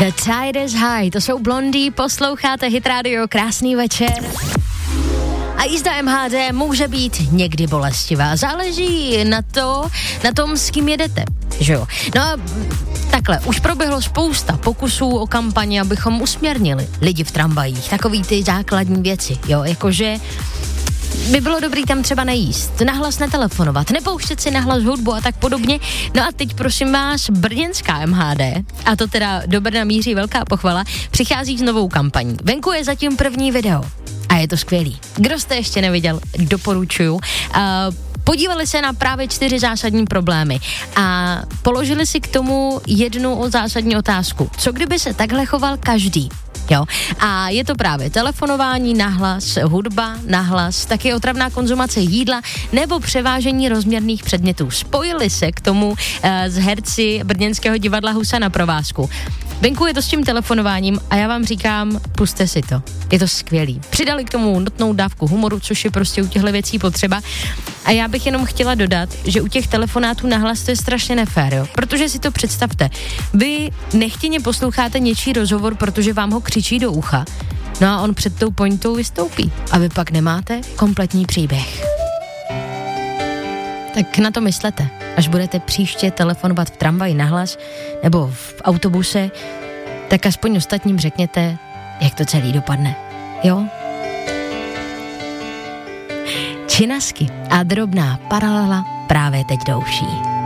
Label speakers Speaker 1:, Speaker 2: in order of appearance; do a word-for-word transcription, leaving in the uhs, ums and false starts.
Speaker 1: The Tide is High, to jsou Blondie, posloucháte Hit Radio, krásný večer. A jízda M H D může být někdy bolestivá, záleží na to, na tom, s kým jedete, že jo. No a takhle, už proběhlo spousta pokusů o kampaně, abychom usměrnili lidi v tramvajích, takový ty základní věci, jo, jakože by bylo dobrý tam třeba nejíst, nahlas netelefonovat, nepouštět si nahlas hudbu a tak podobně. No a teď prosím vás, brněnská M H D, a to teda do Brna míří velká pochvala, přichází s novou kampaní. Venku je zatím první video a je to skvělý. Kdo jste ještě neviděl, doporučuju. Uh, podívali se na právě čtyři zásadní problémy a položili si k tomu jednu zásadní otázku. Co kdyby se takhle choval každý? Jo. A je to právě telefonování nahlas, hudba nahlas, taky otravná konzumace jídla nebo převážení rozměrných předmětů. Spojili se k tomu uh, z herci brněnského divadla Husa na provázku. Venku je to s tím telefonováním a já vám říkám, pusťte si to. Je to skvělý. Přidali k tomu notnou dávku humoru, což je prostě u těchto věcí potřeba. A já bych jenom chtěla dodat, že u těch telefonátů nahlas to je strašně nefér, jo? Protože si to představte. Vy nechtěně posloucháte něčí rozhovor, protože vám ho křičí do ucha. No a on před tou pointou vystoupí. A vy pak nemáte kompletní příběh. Tak na to myslete, až budete příště telefonovat v tramvaji nahlas nebo v autobuse, tak aspoň ostatním řekněte, jak to celý dopadne. Jo? Činasky a drobná paralela právě teď douší.